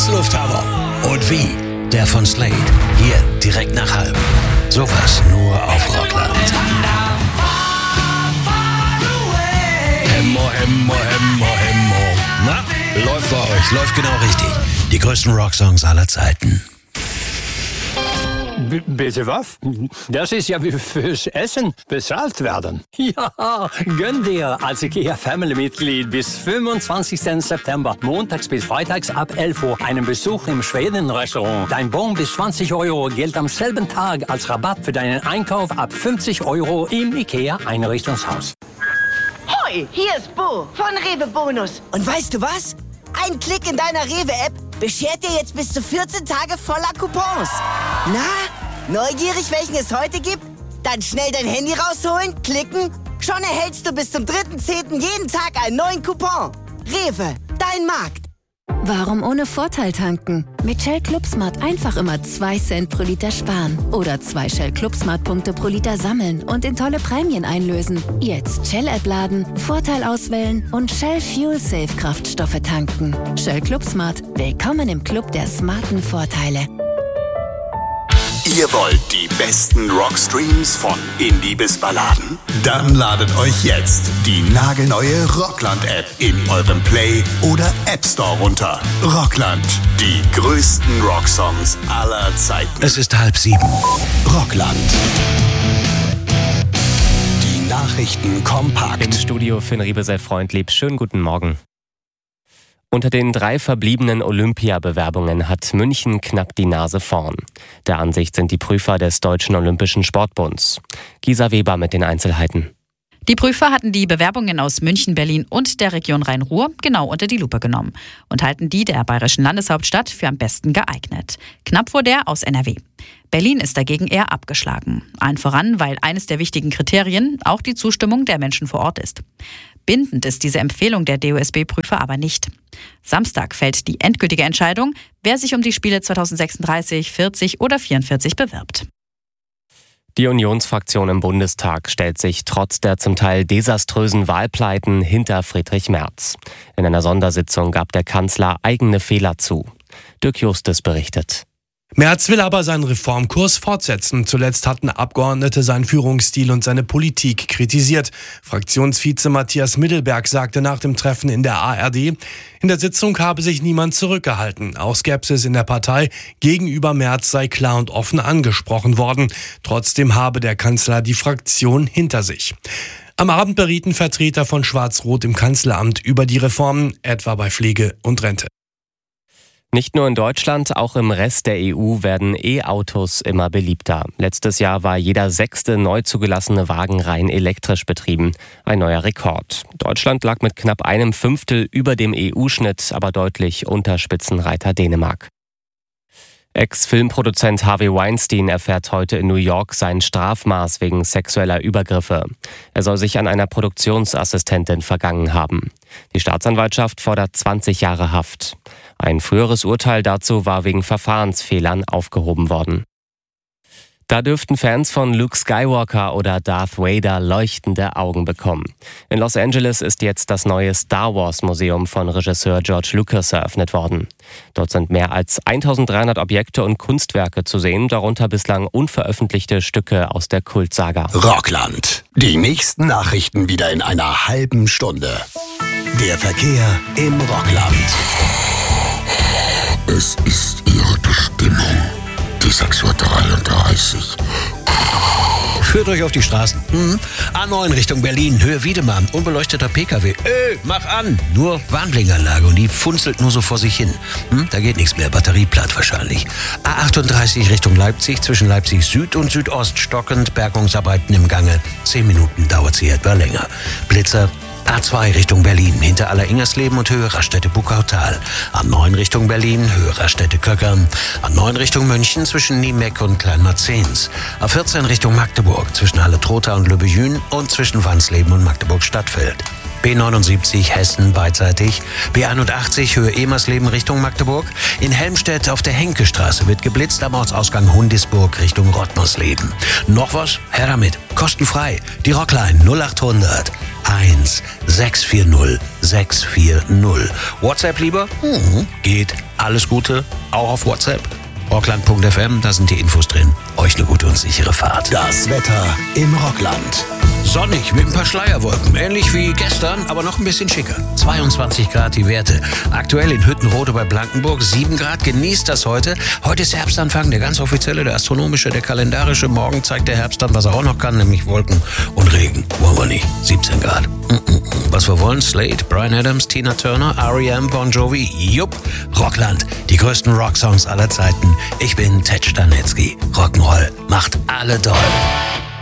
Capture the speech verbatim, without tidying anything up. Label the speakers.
Speaker 1: Presslufthammer. Und wie? Der von Slade. Hier, direkt nach Halb. Sowas nur auf Rockland. Hemmo, Hemmo, Hemmo, Hemmo. Na, läuft bei euch, läuft genau richtig. Die größten Rocksongs aller Zeiten.
Speaker 2: B- bitte was? Das ist ja wie fürs Essen bezahlt werden. Ja, gönn dir als IKEA-Family-Mitglied bis fünfundzwanzigsten September, montags bis freitags ab elf Uhr, einen Besuch im Schweden-Restaurant. Dein Bon bis zwanzig Euro gilt am selben Tag als Rabatt für deinen Einkauf ab fünfzig Euro im IKEA-Einrichtungshaus.
Speaker 3: Hoi, hier ist Bo von Rewe Bonus.
Speaker 4: Und weißt du was? Ein Klick in deiner Rewe-App beschert dir jetzt bis zu vierzehn Tage voller Coupons. Na, neugierig, welchen es heute gibt? Dann schnell dein Handy rausholen, klicken. Schon erhältst du bis zum dritten zehnten jeden Tag einen neuen Coupon. Rewe, dein Markt.
Speaker 5: Warum ohne Vorteil tanken? Mit Shell ClubSmart einfach immer zwei Cent pro Liter sparen. Oder zwei Shell ClubSmart-Punkte pro Liter sammeln und in tolle Prämien einlösen. Jetzt Shell-App laden, Vorteil auswählen und Shell Fuel Safe Kraftstoffe tanken. Shell ClubSmart. Willkommen im Club der smarten Vorteile.
Speaker 6: Ihr wollt die besten Rockstreams von Indie bis Balladen? Dann ladet euch jetzt die nagelneue Rockland-App in eurem Play- oder App Store runter. Rockland, die größten Rocksongs aller Zeiten.
Speaker 1: Es ist halb sieben.
Speaker 6: Rockland. Die Nachrichten kompakt.
Speaker 7: Im Studio Finn Riebesell freundlieb. Schönen guten Morgen. Unter den drei verbliebenen Olympiabewerbungen hat München knapp die Nase vorn. Der Ansicht sind die Prüfer des Deutschen Olympischen Sportbunds. Gisa Weber mit den Einzelheiten.
Speaker 8: Die Prüfer hatten die Bewerbungen aus München, Berlin und der Region Rhein-Ruhr genau unter die Lupe genommen und halten die der bayerischen Landeshauptstadt für am besten geeignet. Knapp vor der aus N R W. Berlin ist dagegen eher abgeschlagen. Allen voran, weil eines der wichtigen Kriterien auch die Zustimmung der Menschen vor Ort ist. Bindend ist diese Empfehlung der D O S B-Prüfer aber nicht. Samstag fällt die endgültige Entscheidung, wer sich um die Spiele zweitausendsechsunddreißig, vierzig oder vierundvierzig bewirbt.
Speaker 7: Die Unionsfraktion im Bundestag stellt sich trotz der zum Teil desaströsen Wahlpleiten hinter Friedrich Merz. In einer Sondersitzung gab der Kanzler eigene Fehler zu. Dirk Justus berichtet.
Speaker 9: Merz will aber seinen Reformkurs fortsetzen. Zuletzt hatten Abgeordnete seinen Führungsstil und seine Politik kritisiert. Fraktionsvize Matthias Middelberg sagte nach dem Treffen in der A R D, in der Sitzung habe sich niemand zurückgehalten. Auch Skepsis in der Partei gegenüber Merz sei klar und offen angesprochen worden. Trotzdem habe der Kanzler die Fraktion hinter sich. Am Abend berieten Vertreter von Schwarz-Rot im Kanzleramt über die Reformen, etwa bei Pflege und Rente.
Speaker 7: Nicht nur in Deutschland, auch im Rest der E U werden E-Autos immer beliebter. Letztes Jahr war jeder sechste neu zugelassene Wagen rein elektrisch betrieben. Ein neuer Rekord. Deutschland lag mit knapp einem Fünftel über dem E U-Schnitt, aber deutlich unter Spitzenreiter Dänemark. Ex-Filmproduzent Harvey Weinstein erfährt heute in New York sein Strafmaß wegen sexueller Übergriffe. Er soll sich an einer Produktionsassistentin vergangen haben. Die Staatsanwaltschaft fordert zwanzig Jahre Haft. Ein früheres Urteil dazu war wegen Verfahrensfehlern aufgehoben worden. Da dürften Fans von Luke Skywalker oder Darth Vader leuchtende Augen bekommen. In Los Angeles ist jetzt das neue Star Wars Museum von Regisseur George Lucas eröffnet worden. Dort sind mehr als eintausenddreihundert Objekte und Kunstwerke zu sehen, darunter bislang unveröffentlichte Stücke aus der Kultsaga.
Speaker 6: Rockland. Die nächsten Nachrichten wieder in einer halben Stunde. Der Verkehr im Rockland.
Speaker 10: Es ist Ihre Bestimmung. Die sechs Uhr dreiunddreißig.
Speaker 1: Führt euch auf die Straßen. Hm. A neun Richtung Berlin, Höhe Wiedemann. Unbeleuchteter P K W. Ey, mach an! Nur Warnblinkanlage und die funzelt nur so vor sich hin. Hm. Da geht nichts mehr, Batterie platt wahrscheinlich. A achtunddreißig Richtung Leipzig, zwischen Leipzig Süd und Südost stockend, Bergungsarbeiten im Gange. Zehn Minuten dauert sie etwa länger. Blitzer. A zwei Richtung Berlin, hinter Aller-Ingersleben und Höhe Raststätte Buckautal. A neun Richtung Berlin, Höhe Raststätte Köckern. A neun Richtung München, zwischen Niemeck und Kleinmarzens. A vierzehn Richtung Magdeburg, zwischen Halle-Trotha und Lübbejün und zwischen Wansleben und Magdeburg-Stadtfeld. B neunundsiebzig Hessen beidseitig, B einundachtzig Höhe Emersleben Richtung Magdeburg. In Helmstedt auf der Henkestraße wird geblitzt am Ortsausgang Hundisburg Richtung Rottmarsleben. Noch was? Her damit, kostenfrei. Die Rockline null achthundert eins sechs vier null sechs vier null. WhatsApp lieber? Mhm. Geht alles Gute, auch auf WhatsApp. Rockland Punkt f m, da sind die Infos drin. Euch eine gute und sichere Fahrt.
Speaker 6: Das Wetter im Rockland.
Speaker 1: Sonnig mit ein paar Schleierwolken. Ähnlich wie gestern, aber noch ein bisschen schicker. zweiundzwanzig Grad die Werte. Aktuell in Hüttenrode bei Blankenburg sieben Grad. Genießt das heute. Heute ist Herbstanfang, der ganz offizielle, der astronomische, der kalendarische. Morgen zeigt der Herbst dann, was er auch noch kann, nämlich Wolken und Regen. Wollen wir nicht. siebzehn Grad. Was wir wollen, Slade, Bryan Adams, Tina Turner, R E M, Bon Jovi. Jupp, Rockland. Die größten Rocksongs aller Zeiten. Ich bin Ted Stanetzky. Rock'n'Roll macht alle doll.